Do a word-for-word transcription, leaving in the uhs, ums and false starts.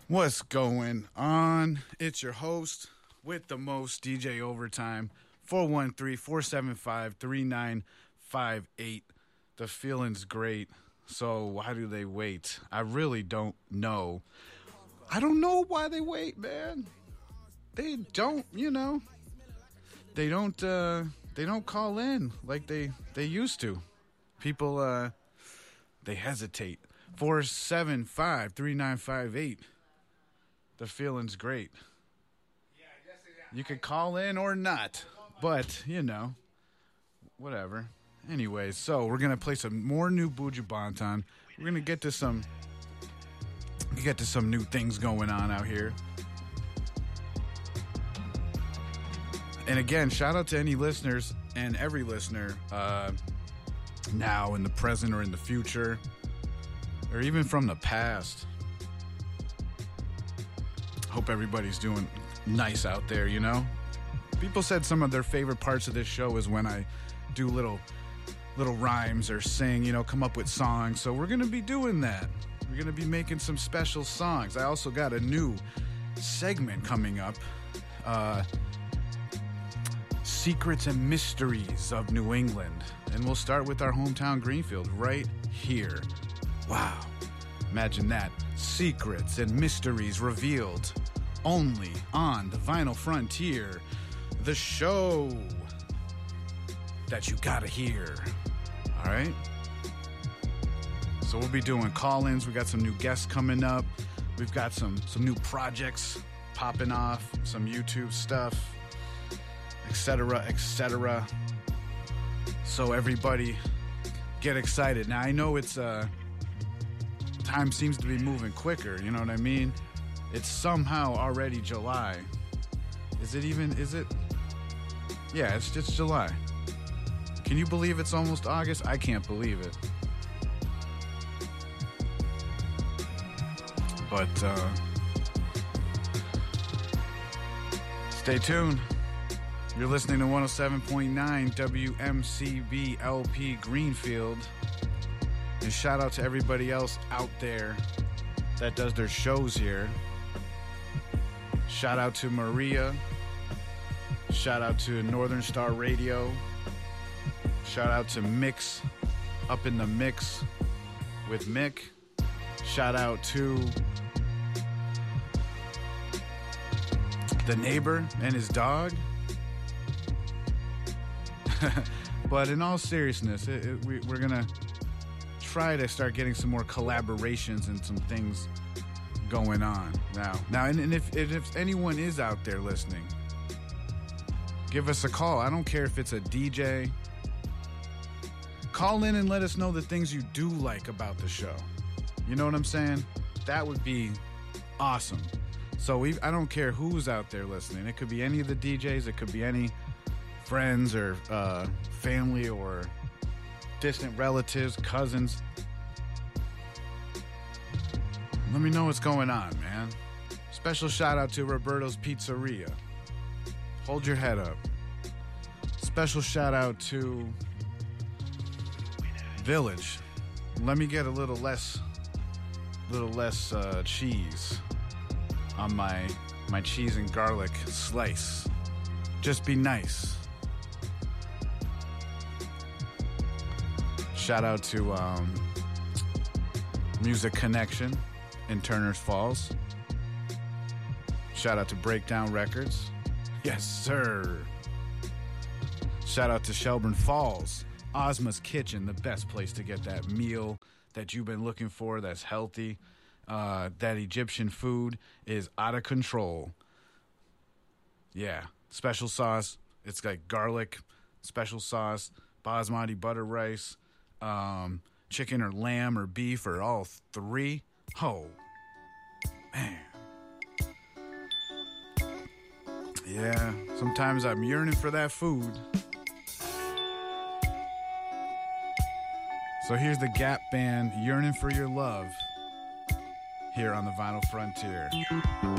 What's going on? It's your host with the most, D J Overtime, four one three, four seven five, three nine five eight. The feeling's great, so why do they wait? I really don't know. I don't know why they wait, man. They don't, you know, they don't, uh, they don't call in like they, they used to. People, uh, they hesitate. four seven five, three nine five eight. The feeling's great. You could call in or not, but, you know, whatever. Anyways, so we're going to play some more new Buju Banton. We're going to get to some get to some new things going on out here. And again, shout out to any listeners and every listener uh, now, in the present, or in the future, or even from the past. Hope everybody's doing nice out there, you know? People said some of their favorite parts of this show is when I do little little rhymes or sing, you know, come up with songs. So we're going to be doing that. We're going to be making some special songs. I also got a new segment coming up. Uh, Secrets and Mysteries of New England. And we'll start with our hometown Greenfield right here. Wow. Imagine that. Secrets and mysteries revealed only on the Vinyl Frontier, the show that you gotta hear. All right? So we'll be doing call-ins. We got some new guests coming up. We've got some, some new projects popping off, some YouTube stuff, et cetera, et cetera. So everybody get excited. Now, I know it's... Uh, time seems to be moving quicker, you know what I mean? It's somehow already July. Is it even, is it? Yeah, it's just July. Can you believe it's almost August? I can't believe it. But, uh, stay tuned. You're listening to one oh seven point nine W M C B L P Greenfield. And shout out to everybody else out there that does their shows here. Shout out to Maria. Shout out to Northern Star Radio. Shout out to Mix, Up in the Mix with Mick. Shout out to the neighbor and his dog. But in all seriousness, it, it, we, we're going to try to start getting some more collaborations and some things going on now. Now, and, and if, if anyone is out there listening, give us a call. I don't care if it's a D J. Call in and let us know the things you do like about the show. You know what I'm saying? That would be awesome. So we, I don't care who's out there listening. It could be any of the D Js. It could be any friends or uh, family or distant relatives, cousins. Let me know what's going on, man. Special shout out to Roberto's Pizzeria. Hold your head up. Special shout out to Village. Let me get a little less, little less uh, cheese on my my cheese and garlic slice. Just be nice. Shout out to um, Music Connection in Turner's Falls. Shout out to Breakdown Records. Yes, sir. Shout out to Shelburne Falls. Ozma's Kitchen, the best place to get that meal that you've been looking for that's healthy. Uh, that Egyptian food is out of control. Yeah. Special sauce. It's like garlic, special sauce, basmati butter rice, um, chicken or lamb or beef or all three. Oh, man. Yeah, sometimes I'm yearning for that food. So here's the Gap Band, Yearning for Your Love, here on the Vinyl Frontier.